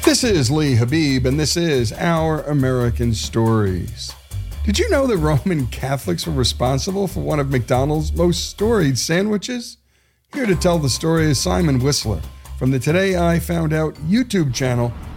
This is Lee Habib, and this is Our American Stories. Did you know that Roman Catholics were responsible for one of McDonald's most storied sandwiches? Here to tell the story is Simon Whistler from the Today I Found Out YouTube channel